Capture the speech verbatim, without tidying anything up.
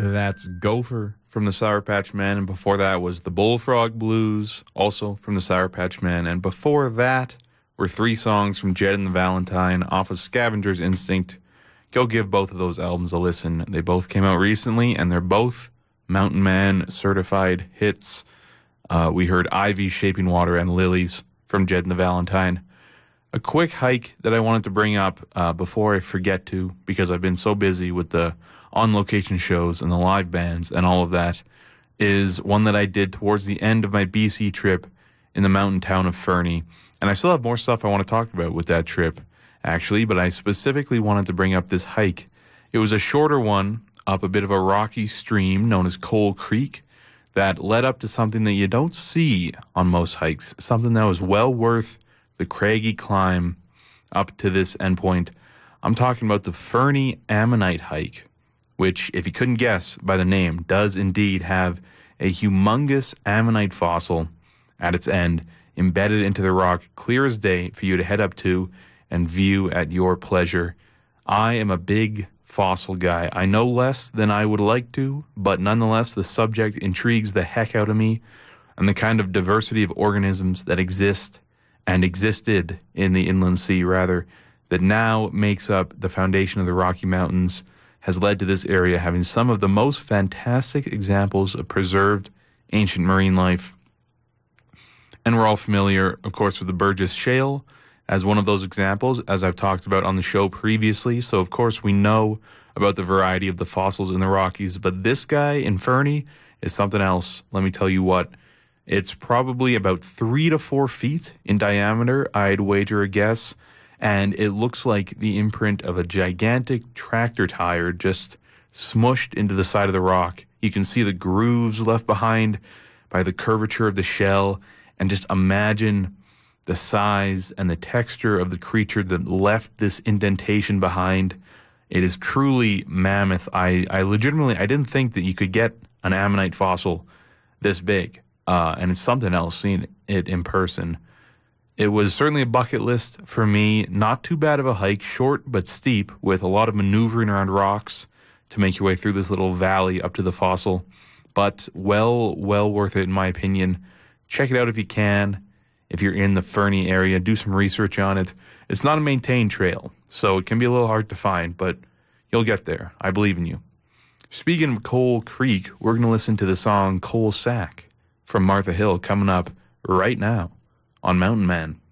That's Gopher from the Sour Patch Man, and before that was the Bullfrog Blues, also from the Sour Patch Man, and before that were three songs from Jed and the Valentine off of Scavenger's Instinct. Go give both of those albums a listen. They both came out recently, and they're both Mountain Man certified hits. Uh, we heard Ivy, Shaping Water, and Lilies from Jed and the Valentine. A quick hike that I wanted to bring up uh, before I forget to, because I've been so busy with the on-location shows and the live bands and all of that, is one that I did towards the end of my B C trip in the mountain town of Fernie. And I still have more stuff I want to talk about with that trip, actually, but I specifically wanted to bring up this hike. It was a shorter one up a bit of a rocky stream known as Coal Creek that led up to something that you don't see on most hikes, something that was well worth the craggy climb up to this endpoint. I'm talking about the Fernie Ammonite hike, which, if you couldn't guess by the name, does indeed have a humongous ammonite fossil at its end, embedded into the rock, clear as day, for you to head up to and view at your pleasure. I am a big fossil guy. I know less than I would like to, but nonetheless, the subject intrigues the heck out of me, and the kind of diversity of organisms that exist and existed in the inland sea, rather, that now makes up the foundation of the Rocky Mountains, has led to this area having some of the most fantastic examples of preserved ancient marine life. And we're all familiar, of course, with the Burgess Shale as one of those examples, as I've talked about on the show previously. So, of course, we know about the variety of the fossils in the Rockies. But this guy in Fernie is something else. Let me tell you what. It's probably about three to four feet in diameter, I'd wager a guess. And it looks like the imprint of a gigantic tractor tire just smushed into the side of the rock. You can see the grooves left behind by the curvature of the shell, and just imagine the size and the texture of the creature that left this indentation behind. It is truly mammoth. I, I legitimately, I didn't think that you could get an ammonite fossil this big, uh, and it's something else seeing it in person. It was certainly a bucket list for me. Not too bad of a hike, short but steep, with a lot of maneuvering around rocks to make your way through this little valley up to the fossil. But well, well worth it in my opinion. Check it out if you can. If you're in the Fernie area, do some research on it. It's not a maintained trail, so it can be a little hard to find, but you'll get there. I believe in you. Speaking of Coal Creek, we're going to listen to the song Coal Sack from Martha Hill coming up right now on Mountain Man.